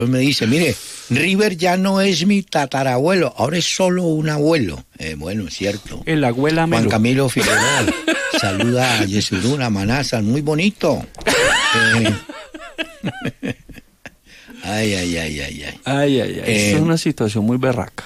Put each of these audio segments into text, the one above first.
me dice, mire, River ya no es mi tatarabuelo, ahora es solo un abuelo. Bueno, es cierto. El abuela Melo. Juan Camilo Figueroa saluda a Yesurún, a Manazas, muy bonito. Ay. Esta es una situación muy berraca.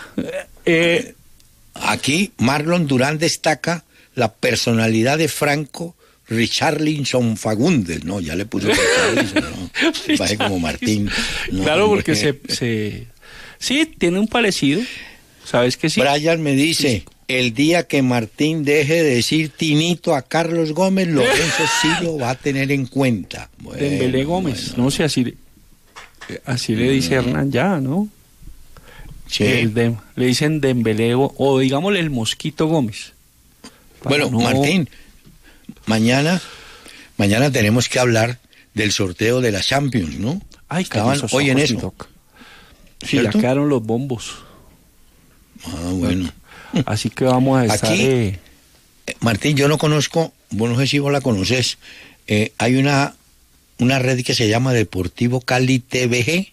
Aquí Marlon Durán destaca la personalidad de Franco Richarlison Fagundes. No, ya le puso Richarlison, ¿no? Parece como Martín. No, claro, porque sí, tiene un parecido. ¿Sabes que sí? Brian me dice, el día que Martín deje de decir Tinito a Carlos Gómez, Lorenzo sí lo va a tener en cuenta. Bueno, Dembélé Gómez, no sé, así le dice Hernán ya, ¿no? Sí. Le dicen Dembélé o digámosle el Mosquito Gómez. Bueno, no... Martín, mañana tenemos que hablar del sorteo de la Champions, ¿no? Ay, estaban hoy en eso. Sí, ya quedaron los bombos. Ah, bueno. Así que vamos a estar... Aquí, Martín, yo no conozco, vos no sé si vos la conoces, hay una red que se llama Deportivo Cali TVG.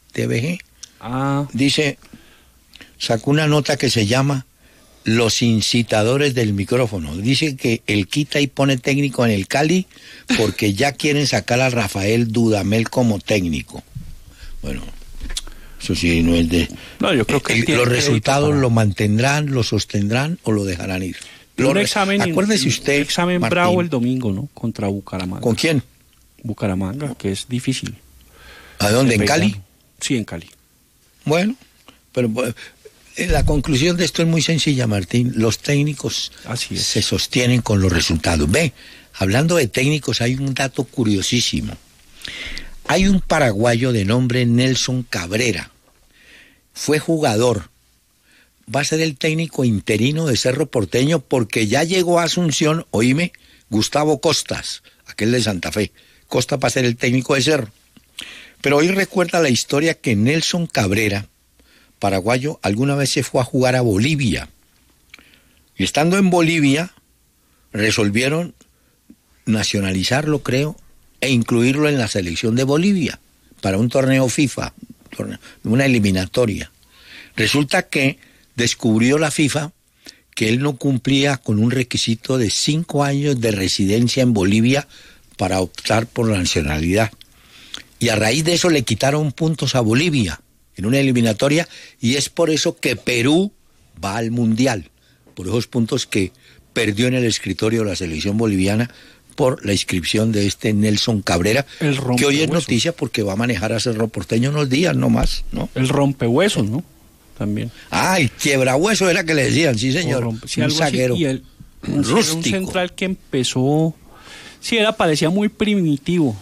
Dice, sacó una nota que se llama Los incitadores del micrófono. Dice que el quita y pone técnico en el Cali porque ya quieren sacar a Rafael Dudamel como técnico. Bueno, eso sí no es de... No, yo creo que los resultados lo mantendrán, lo sostendrán o lo dejarán ir. Acuérdese usted, un examen Martín, bravo el domingo, ¿no? Contra Bucaramanga. ¿Con quién? Bucaramanga, que es difícil. ¿A dónde? ¿En Cali? Sí, en Cali. Bueno, pero la conclusión de esto es muy sencilla, Martín. Los técnicos se sostienen con los resultados. Ve, hablando de técnicos, hay un dato curiosísimo. Hay un paraguayo de nombre Nelson Cabrera. Fue jugador. Va a ser el técnico interino de Cerro Porteño porque ya llegó a Asunción, oíme, Gustavo Costas, aquel de Santa Fe. Costa va a ser el técnico de Cerro. Pero hoy recuerda la historia que Nelson Cabrera, paraguayo, alguna vez se fue a jugar a Bolivia. Y estando en Bolivia, resolvieron nacionalizarlo, creo, e incluirlo en la selección de Bolivia para un torneo FIFA, una eliminatoria. Resulta que descubrió la FIFA que él no cumplía con un requisito de 5 años de residencia en Bolivia para optar por la nacionalidad. Y a raíz de eso le quitaron puntos a Bolivia en una eliminatoria y es por eso que Perú va al Mundial, por esos puntos que perdió en el escritorio de la selección boliviana por la inscripción de este Nelson Cabrera, que hoy es noticia porque va a manejar a Cerro Porteño unos días, no más, ¿no? El rompehuesos, ¿no? También. Ah, el quiebrahueso era que le decían, sí señor, un zaguero rústico. Un central que empezó, parecía muy primitivo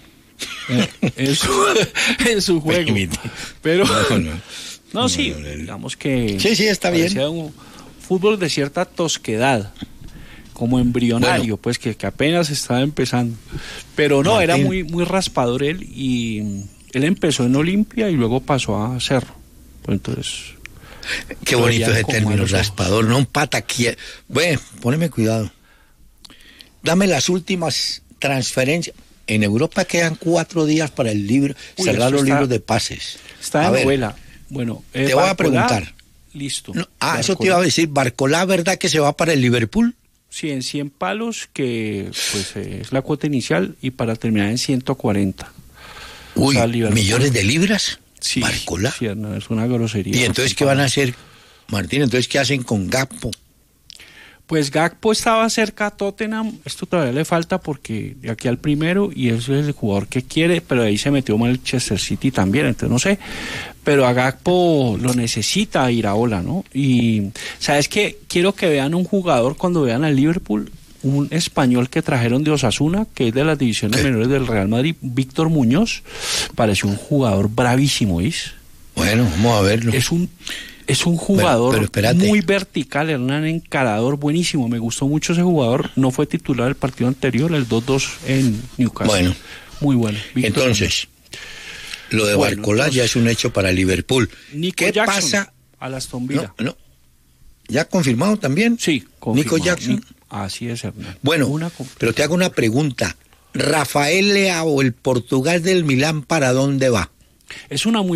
en su juego, pero digamos que sí, está bien. Un fútbol de cierta tosquedad, como embrionario, pues que apenas estaba empezando, pero no, Martín, era muy raspador él, y él empezó en Olimpia y luego pasó a Cerro, pues entonces... Qué bonito ese término, raspador, no un pataquier. Bueno, poneme cuidado. Dame las últimas transferencias. En Europa quedan 4 días para el libro, cerrar los libros de pases. Está en novela. Bueno, te voy a preguntar. Listo. No, eso te iba a decir. Barcolá, ¿verdad que se va para el Liverpool? Sí, en 100 palos, que pues es la cuota inicial, y para terminar en 140. Uy, o sea, ¿millones de libras? Sí, Barcolá. Sí, no, es una grosería. ¿Y entonces qué van a hacer, Martín? ¿Entonces qué hacen con Gakpo? Pues Gakpo estaba cerca a Tottenham, esto todavía le falta porque de aquí al primero, y eso es el jugador que quiere, pero ahí se metió Manchester City también, entonces no sé, pero a Gakpo lo necesita Iraola, ¿no? Y ¿sabes qué? Quiero que vean un jugador cuando vean al Liverpool, un español que trajeron de Osasuna, que es de las divisiones menores del Real Madrid, Víctor Muñoz, pareció un jugador bravísimo, ¿ves? Bueno, vamos a verlo. Es un jugador muy vertical, Hernán, encarador, buenísimo. Me gustó mucho ese jugador. No fue titular el partido anterior, el 2-2 en Newcastle. Bueno. Muy bueno. Entonces, lo de Barcolá ya es un hecho para Liverpool. ¿Qué pasa? A la Aston Villa. No. ¿Ya confirmado también? Sí, confirmado. Nico Jackson. Así es, Hernán. Bueno, pero te hago una pregunta. Rafael Leao, el portugués del Milán, ¿para dónde va? Es una muy